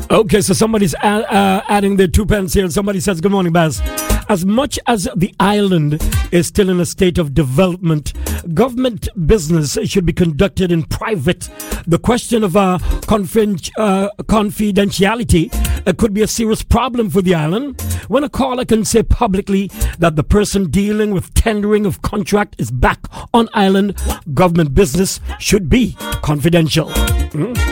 Okay, so somebody's adding their 2 pence here. Somebody says, good morning, Baz. As much as the island is still in a state of development, government business should be conducted in private. The question of confidentiality could be a serious problem for the island. When a caller can say publicly that the person dealing with tendering of contract is back on island, government business should be confidential.